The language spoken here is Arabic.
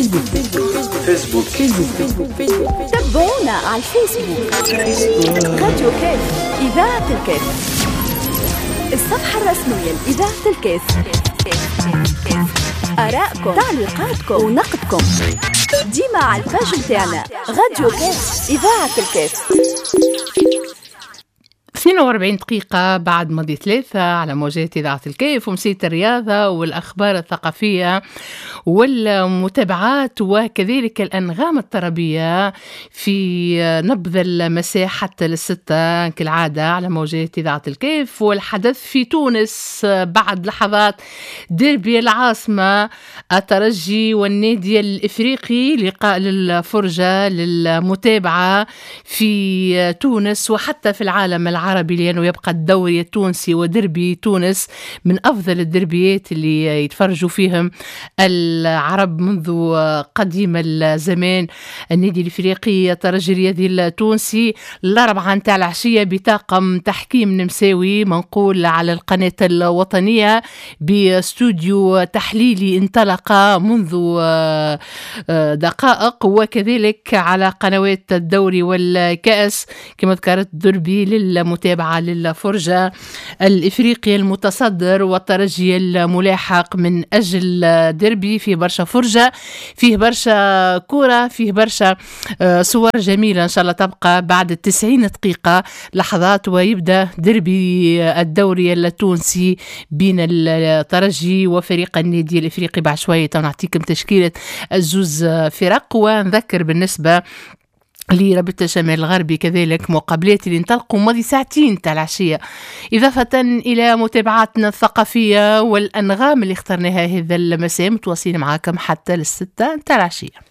تابعونا على الفيسبوك راديو كاف إذاعة الكاف، الصفحة الرسمية لإذاعة الكاف. آراءكم، تعليقاتكم ونقدكم ديما على الباج متاعنا راديو كاف إذاعة الكاف. 42 دقيقة بعد ماضي 3 على موجات إذاعة الكيف، ومسيت الرياضة والأخبار الثقافية والمتابعات وكذلك الأنغام الطربية في نبض المساء حتى للستة كالعادة على موجات إذاعة الكيف. والحدث في تونس بعد لحظات ديربي العاصمة، الترجي والنادي الإفريقي، لقاء للفرجة للمتابعة في تونس وحتى في العالم العربي، لأنه يبقى الدوري التونسي ودربي تونس من أفضل الدربيات اللي يتفرجوا فيهم العرب منذ قديم الزمان. النادي الإفريقي الترجي الرياضي التونسي الأربعة نتاع العشية بطاقم تحكيم نمساوي منقول على القناة الوطنية باستوديو تحليلي انطلق منذ دقائق، وكذلك على قنوات الدوري والكأس كما ذكرت دربي للمتابعة للفرجة، الإفريقي المتصدر والترجي الملاحق من أجل دربي فيه برشا فرجة، فيه برشا كورة، فيه برشا صور جميلة إن شاء الله تبقى بعد 90 دقيقة لحظات ويبدأ دربي الدوري التونسي بين الترجي وفريق النادي الإفريقي. بعد شوية نعطيكم تشكيلة الزوز فرق، ونذكر بالنسبة لرابطة الشمال الغربي كذلك مقابلات اللي انطلقوا ماضي ساعتين تاع العشية، إضافة إلى متابعاتنا الثقافية والأنغام اللي اخترناها هذا المساء، متواصلين معاكم حتى للستة تاع العشية.